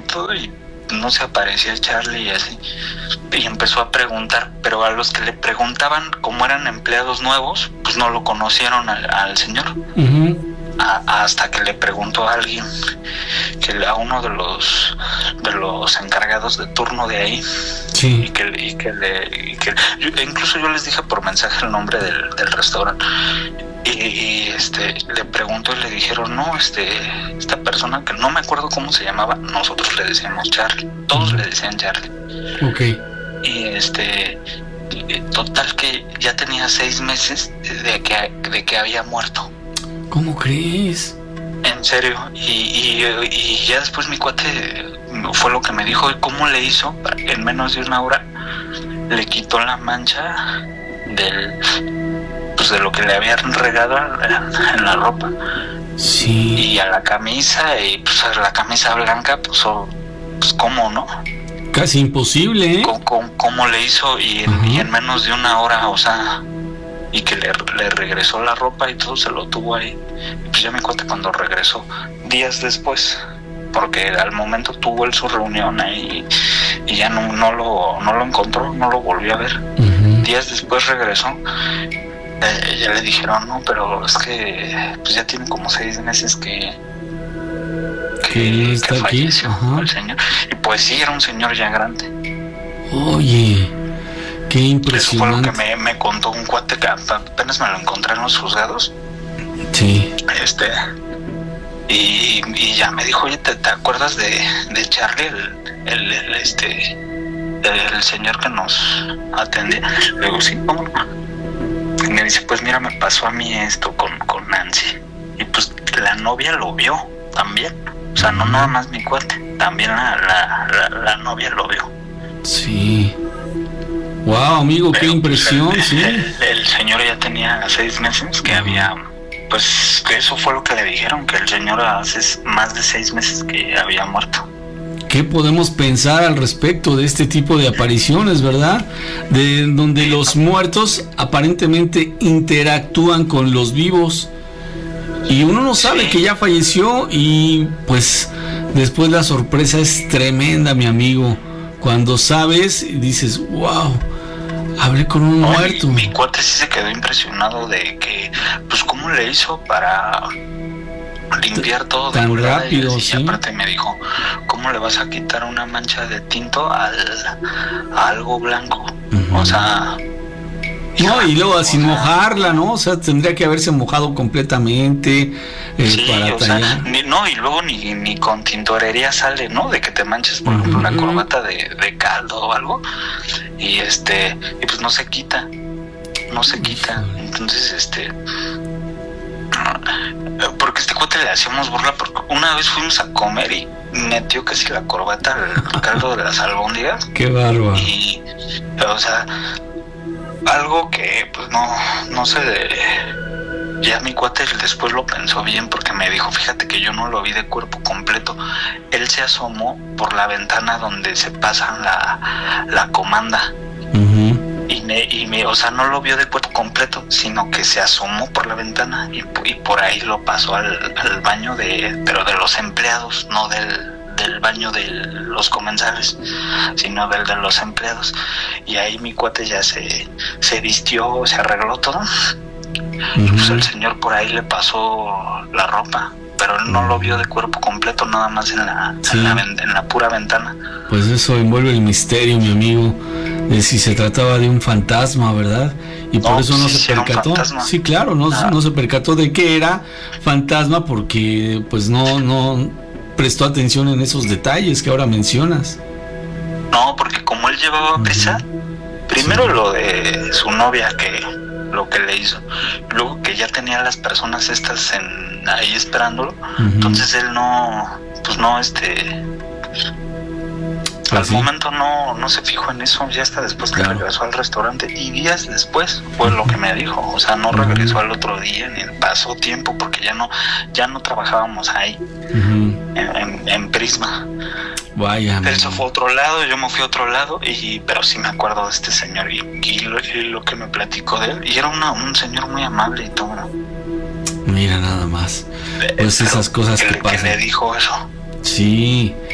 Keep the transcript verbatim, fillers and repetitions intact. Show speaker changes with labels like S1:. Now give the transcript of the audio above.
S1: todo y no se aparecía Charlie y así. Y empezó a preguntar, pero a los que le preguntaban, como eran empleados nuevos, pues no lo conocieron al, al señor.
S2: Uh-huh.
S1: A, hasta que le preguntó a alguien, que a uno de los de los encargados de turno de ahí,
S2: sí.
S1: y que, y que le y que, yo, incluso yo les dije por mensaje el nombre del, del restaurante, y, y este le preguntó y le dijeron, no, este esta persona que no me acuerdo cómo se llamaba, nosotros le decíamos Charlie, todos le decían Charlie.
S2: Okay.
S1: Y este total que ya tenía seis meses de que de que había muerto.
S2: ¿Cómo crees?
S1: En serio, y, y, y ya después mi cuate fue lo que me dijo, ¿cómo le hizo? En menos de una hora le quitó la mancha del, pues de lo que le habían regado en la ropa.
S2: Sí.
S1: Y a la camisa, y pues a la camisa blanca, pues, oh, pues ¿cómo, no?
S2: Casi imposible, ¿eh?
S1: ¿Cómo, cómo, cómo le hizo? Y en, y en menos de una hora, o sea... Y que le, le regresó la ropa y todo, se lo tuvo ahí. Y pues ya me cuenta cuando regresó, días después, porque al momento tuvo él su reunión ahí y ya no, no, lo, no lo encontró, no lo volvió a ver. Uh-huh. Días después regresó, eh, ya le dijeron, no, pero es que pues ya tiene como seis meses que, que,
S2: está
S1: que falleció
S2: aquí?
S1: El señor. Y pues sí, era un señor ya grande.
S2: Oye, qué impresionante.
S1: Eso fue lo que me, me contó un cuate que apenas me lo encontré en los juzgados.
S2: Sí.
S1: Este, y, y ya me dijo, oye, ¿te, te acuerdas de, de Charlie, el, el, el este, el, el señor que nos atendía? Le digo, sí, ¿cómo no? Y me dice, pues mira, me pasó a mí esto con, con Nancy. Y pues la novia lo vio también. O sea, no nada más mi cuate, también la, la, la, la novia lo vio.
S2: Sí. Wow, amigo, pero, qué impresión,
S1: el,
S2: sí.
S1: El, el señor ya tenía seis meses que había, pues eso fue lo que le dijeron, que el señor hace más de seis meses que había muerto.
S2: ¿Qué podemos pensar al respecto de este tipo de apariciones, verdad? De donde los muertos aparentemente interactúan con los vivos y uno no sabe sí. que ya falleció y pues después la sorpresa es tremenda, mi amigo. Cuando sabes y dices, wow, hablé con un no, muerto.
S1: Mi, mi cuate sí se quedó impresionado de que, pues, ¿cómo le hizo para limpiar todo
S2: tan
S1: de
S2: rápido?
S1: Y,
S2: ¿sí?
S1: y aparte me dijo, ¿cómo le vas a quitar una mancha de tinto al, a algo blanco? Uh-huh. O sea...
S2: No, y luego sin mojarla, ¿no? O sea, tendría que haberse mojado completamente eh,
S1: sí,
S2: para
S1: o
S2: tallar.
S1: Sea, ni, no, y luego ni, ni con tintorería sale, ¿no? De que te manches, por uh-huh. ejemplo, una corbata de, de caldo o algo. Y este, y pues no se quita, no se quita. Entonces, este... Porque este cuate le hacíamos burla, porque una vez fuimos a comer y metió casi la corbata al caldo de las albóndigas.
S2: ¡Qué bárbaro!
S1: Y, o sea... algo que pues no no sé de, ya mi cuate después lo pensó bien porque me dijo, fíjate que yo no lo vi de cuerpo completo, él se asomó por la ventana donde se pasan la, la comanda. Uh-huh. y me y me o sea no lo vio de cuerpo completo, sino que se asomó por la ventana y, y por ahí lo pasó al, al baño de pero de los empleados, no del del baño de los comensales, sino del de los empleados. Y ahí mi cuate ya se, se vistió, se arregló todo. Uh-huh. Y pues el señor por ahí le pasó la ropa, pero él no lo vio de cuerpo completo, nada más en la, sí. en la, en la pura ventana.
S2: Pues eso envuelve el misterio, mi amigo, de si se trataba de un fantasma, ¿verdad? Y por no, eso no sí, se percató. Sí, claro, no, ah. no se percató de que era fantasma porque pues no, no prestó atención en esos detalles que ahora mencionas.
S1: No, porque como él llevaba prisa, uh-huh. primero sí. lo de su novia, que lo que le hizo, luego que ya tenía a las personas estas en, ahí esperándolo, uh-huh. entonces él no, pues no, este... Al ¿sí? momento no, no se fijó en eso, ya hasta después que claro. regresó al restaurante y días después fue lo que me dijo, o sea, no regresó uh-huh. al otro día ni pasó tiempo porque ya no ya no trabajábamos ahí uh-huh. en, en, en Prisma.
S2: Vaya.
S1: Él se fue a otro lado, yo me fui a otro lado y pero sí me acuerdo de este señor y, y, lo, y lo que me platicó de él y era una, un señor muy amable y todo.
S2: Mira nada más, pues esas cosas que,
S1: que
S2: pasan.
S1: Que le dijo eso.
S2: Sí.